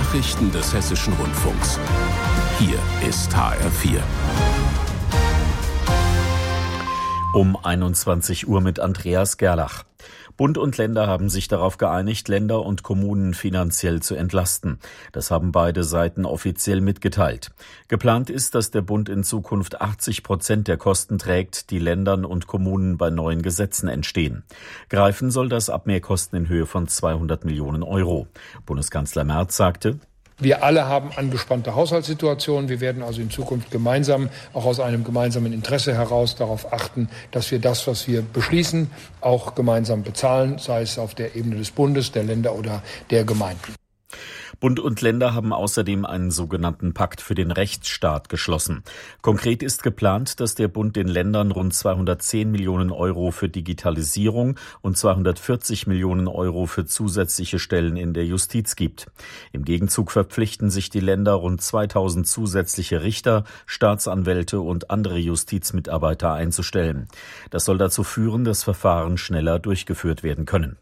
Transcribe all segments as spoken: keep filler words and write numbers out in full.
Nachrichten des Hessischen Rundfunks. Hier ist H R vier. Um einundzwanzig Uhr mit Andreas Gerlach. Bund und Länder haben sich darauf geeinigt, Länder und Kommunen finanziell zu entlasten. Das haben beide Seiten offiziell mitgeteilt. Geplant ist, dass der Bund in Zukunft achtzig Prozent der Kosten trägt, die Ländern und Kommunen bei neuen Gesetzen entstehen. Greifen soll das ab Mehrkosten in Höhe von zweihundert Millionen Euro. Bundeskanzler Merz sagte: Wir alle haben angespannte Haushaltssituationen. Wir werden also in Zukunft gemeinsam, auch aus einem gemeinsamen Interesse heraus, darauf achten, dass wir das, was wir beschließen, auch gemeinsam bezahlen, sei es auf der Ebene des Bundes, der Länder oder der Gemeinden. Bund und Länder haben außerdem einen sogenannten Pakt für den Rechtsstaat geschlossen. Konkret ist geplant, dass der Bund den Ländern rund zweihundertzehn Millionen Euro für Digitalisierung und zweihundertvierzig Millionen Euro für zusätzliche Stellen in der Justiz gibt. Im Gegenzug verpflichten sich die Länder, rund zweitausend zusätzliche Richter, Staatsanwälte und andere Justizmitarbeiter einzustellen. Das soll dazu führen, dass Verfahren schneller durchgeführt werden können.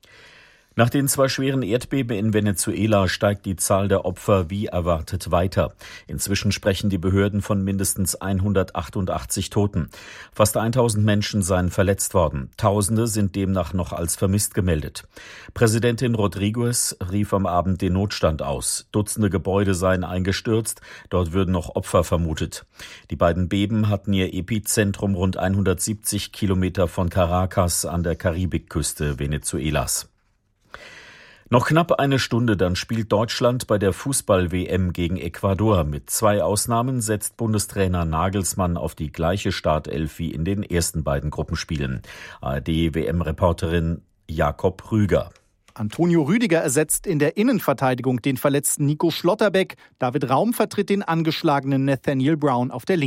Nach den zwei schweren Erdbeben in Venezuela steigt die Zahl der Opfer wie erwartet weiter. Inzwischen sprechen die Behörden von mindestens hundertachtundachtzig Toten. Fast tausend Menschen seien verletzt worden. Tausende sind demnach noch als vermisst gemeldet. Präsidentin Rodriguez rief am Abend den Notstand aus. Dutzende Gebäude seien eingestürzt, dort würden noch Opfer vermutet. Die beiden Beben hatten ihr Epizentrum rund hundertsiebzig Kilometer von Caracas an der Karibikküste Venezuelas. Noch knapp eine Stunde, dann spielt Deutschland bei der Fußball-W M gegen Ecuador. Mit zwei Ausnahmen setzt Bundestrainer Nagelsmann auf die gleiche Startelf wie in den ersten beiden Gruppenspielen. A R D-W M-Reporterin Jakob Rüger. Antonio Rüdiger ersetzt in der Innenverteidigung den verletzten Nico Schlotterbeck. David Raum vertritt den angeschlagenen Nathaniel Brown auf der Linken.